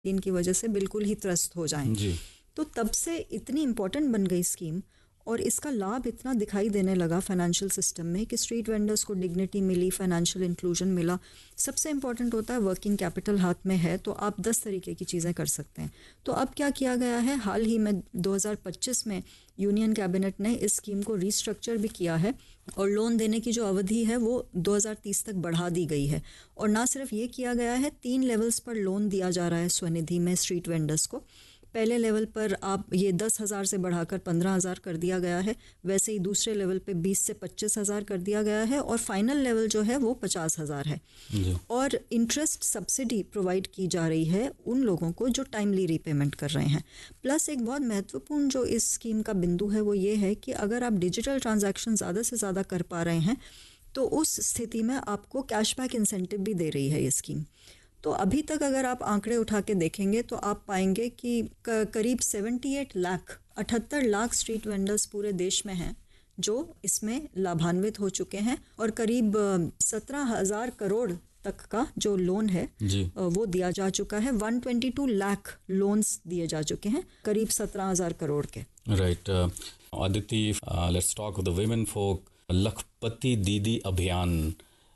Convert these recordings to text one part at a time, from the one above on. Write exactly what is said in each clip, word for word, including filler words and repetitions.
इनकी वजह से बिल्कुल ही त्रस्त हो जाएं। जी। तो तब से इतनी इम्पोर्टेंट बन गई स्कीम और इसका लाभ इतना दिखाई देने लगा फाइनेंशियल सिस्टम में कि स्ट्रीट वेंडर्स को डिग्निटी मिली, फाइनेंशियल इंक्लूजन मिला। सबसे इम्पॉर्टेंट होता है वर्किंग कैपिटल हाथ में है तो आप दस तरीके की चीज़ें कर सकते हैं। तो अब क्या किया गया है, हाल ही में दो हज़ार पच्चीस में यूनियन कैबिनेट ने इस स्कीम को रीस्ट्रक्चर भी किया है और लोन देने की जो अवधि है वो दो हज़ार तीस तक बढ़ा दी गई है। और ना सिर्फ ये किया गया है, तीन लेवल्स पर लोन दिया जा रहा है स्वनिधि में स्ट्रीट वेंडर्स को। पहले लेवल पर आप ये दस हज़ार से बढ़ाकर पंद्रह हज़ार कर दिया गया है, वैसे ही दूसरे लेवल पे बीस से पच्चीस हज़ार कर दिया गया है और फाइनल लेवल जो है वो पचास हज़ार है। और इंटरेस्ट सब्सिडी प्रोवाइड की जा रही है उन लोगों को जो टाइमली रीपेमेंट कर रहे हैं। प्लस एक बहुत महत्वपूर्ण जो इस स्कीम का बिंदु है वो ये है कि अगर आप डिजिटल ट्रांजैक्शन ज़्यादा से ज़्यादा कर पा रहे हैं तो उस स्थिति में आपको कैशबैक इंसेंटिव भी दे रही है ये स्कीम। तो अभी तक अगर आप आंकड़े उठा के देखेंगे तो आप पाएंगे कि करीब अठहत्तर लाख अठहत्तर लाख स्ट्रीट वेंडर्स पूरे देश में हैं जो इसमें लाभान्वित हो चुके हैं और करीब सत्रह हज़ार करोड़ तक का जो लोन है वो दिया जा चुका है। एक सौ बाईस लाख लोन्स दिए जा चुके हैं करीब सत्रह हज़ार करोड़ के। Right Aditi, let's talk the women for लखपति दीदी अभियान।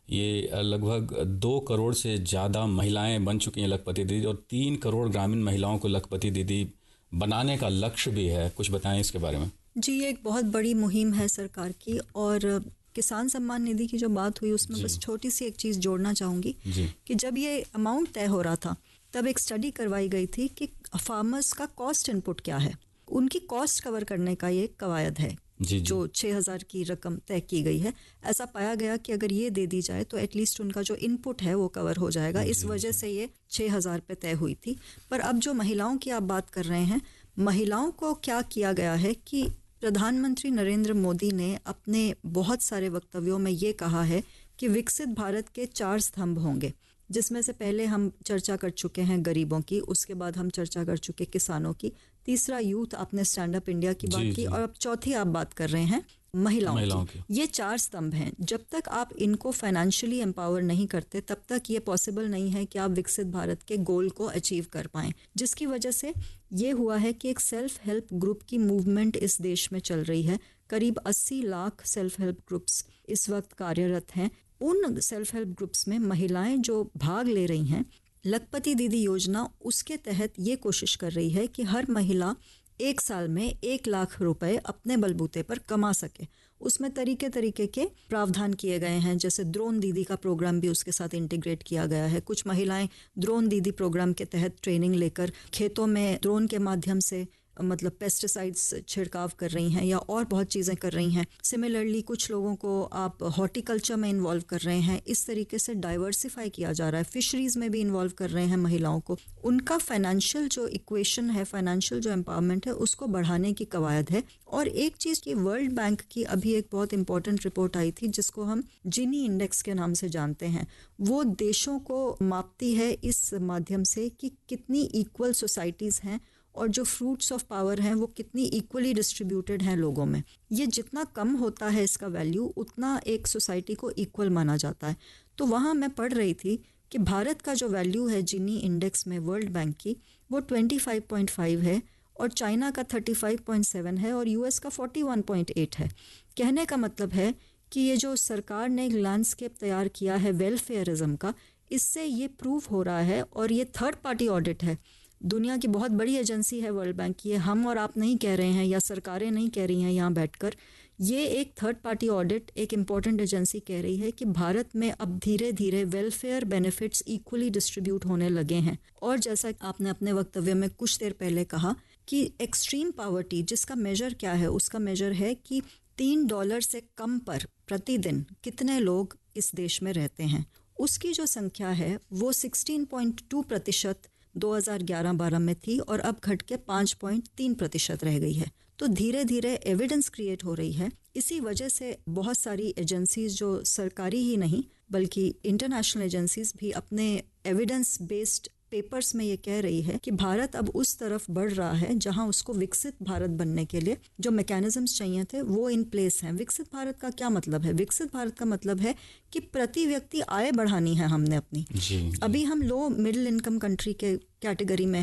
ये लगभग दो करोड़ से ज़्यादा महिलाएं बन चुकी हैं लखपति दीदी और तीन करोड़ ग्रामीण महिलाओं को लखपति दीदी बनाने का लक्ष्य भी है। कुछ बताएं इसके बारे में। जी, ये एक बहुत बड़ी मुहिम है सरकार की और किसान सम्मान निधि की जो बात हुई उसमें बस छोटी सी एक चीज़ जोड़ना चाहूँगी कि जब ये अमाउंट तय हो रहा था तब एक स्टडी करवाई गई थी कि फार्मर्स का कॉस्ट इनपुट क्या है, उनकी कॉस्ट कवर करने का ये कवायद है जी, जी। जो छः हज़ार की रकम तय की गई है। ऐसा पाया गया कि अगर ये दे दी जाए तो एटलीस्ट उनका जो इनपुट है वो कवर हो जाएगा। इस वजह से ये छः हज़ार पे तय हुई थी। पर अब जो महिलाओं की आप बात कर रहे हैं, महिलाओं को क्या किया गया है कि प्रधानमंत्री नरेंद्र मोदी ने अपने बहुत सारे वक्तव्यों में ये कहा है कि विकसित भारत के चार स्तंभ होंगे, जिसमें से पहले हम चर्चा कर चुके हैं गरीबों की, उसके बाद हम चर्चा कर चुके किसानों की, तीसरा यूथ, आपने स्टैंड अप इंडिया की बात की और अब चौथी आप बात कर रहे हैं महिलाओं, महिलाओं की। की ये चार स्तंभ हैं। जब तक आप इनको फाइनेंशियली एम्पावर नहीं करते तब तक ये पॉसिबल नहीं है कि आप विकसित भारत के गोल को अचीव कर पाएं, जिसकी वजह से ये हुआ है कि एक सेल्फ हेल्प ग्रुप की मूवमेंट इस देश में चल रही है। करीब अस्सी लाख सेल्फ हेल्प ग्रुप्स इस वक्त कार्यरत हैं। उन सेल्फ हेल्प ग्रुप्स में महिलाएं जो भाग ले रही हैं, लखपति दीदी योजना उसके तहत ये कोशिश कर रही है कि हर महिला एक साल में एक लाख रुपए अपने बलबूते पर कमा सके। उसमें तरीके तरीके के प्रावधान किए गए हैं, जैसे ड्रोन दीदी का प्रोग्राम भी उसके साथ इंटीग्रेट किया गया है। कुछ महिलाएं ड्रोन दीदी प्रोग्राम के तहत ट्रेनिंग लेकर खेतों में ड्रोन के माध्यम से मतलब पेस्टिसाइड्स छिड़काव कर रही हैं या और बहुत चीज़ें कर रही हैं। सिमिलरली कुछ लोगों को आप हॉर्टिकल्चर में इन्वॉल्व कर रहे हैं। इस तरीके से डाइवर्सिफाई किया जा रहा है। फिशरीज़ में भी इन्वॉल्व कर रहे हैं महिलाओं को। उनका फाइनेंशियल जो इक्वेशन है, फाइनेंशियल जो एम्पावरमेंट है, उसको बढ़ाने की कवायद है। और एक चीज़ की वर्ल्ड बैंक की अभी एक बहुत इंपॉर्टेंट रिपोर्ट आई थी जिसको हम जिनी इंडेक्स के नाम से जानते हैं। वो देशों को मापती है इस माध्यम से कि कितनी इक्वल सोसाइटीज़ हैं और जो फ्रूट्स ऑफ पावर हैं वो कितनी इक्वली डिस्ट्रीब्यूटेड हैं लोगों में। ये जितना कम होता है इसका वैल्यू, उतना एक सोसाइटी को इक्वल माना जाता है। तो वहाँ मैं पढ़ रही थी कि भारत का जो वैल्यू है जिनी इंडेक्स में वर्ल्ड बैंक की, वो पच्चीस पॉइंट पाँच है और चाइना का पैंतीस पॉइंट सात है और यूएस का इकतालीस पॉइंट आठ है। कहने का मतलब है कि ये जो सरकार ने एक लैंडस्केप तैयार किया है वेलफेयरिज्म का, इससे ये प्रूव हो रहा है। और ये थर्ड पार्टी ऑडिट है, दुनिया की बहुत बड़ी एजेंसी है वर्ल्ड बैंक की। हम और आप नहीं कह रहे हैं या सरकारें नहीं कह रही हैं यहाँ बैठकर, ये एक थर्ड पार्टी ऑडिट, एक इम्पॉर्टेंट एजेंसी कह रही है कि भारत में अब धीरे धीरे वेलफेयर बेनिफिट्स इक्वली डिस्ट्रीब्यूट होने लगे हैं। और जैसा आपने अपने वक्तव्य में कुछ देर पहले कहा कि एक्सट्रीम पॉवर्टी जिसका मेजर क्या है, उसका मेजर है कि तीन डॉलर से कम पर प्रतिदिन कितने लोग इस देश में रहते हैं। उसकी जो संख्या है वो सोलह पॉइंट दो प्रतिशत दो हज़ार ग्यारह बारह में थी और अब घट के पाँच पॉइंट तीन प्रतिशत रह गई है। तो धीरे धीरे एविडेंस क्रिएट हो रही है। इसी वजह से बहुत सारी एजेंसीज जो सरकारी ही नहीं बल्कि इंटरनेशनल एजेंसीज भी अपने एविडेंस बेस्ड पेपर्स में ये कह रही है कि भारत अब उस तरफ बढ़ रहा है जहां उसको विकसित भारत बनने के लिए जो मैकेनिज्म्स चाहिए थे वो इन प्लेस हैं। विकसित भारत का क्या मतलब है? विकसित भारत का मतलब है कि प्रति व्यक्ति आय बढ़ानी है हमने अपनी। जी, जी। अभी हम लो मिडिल इनकम कंट्री के कैटेगरी में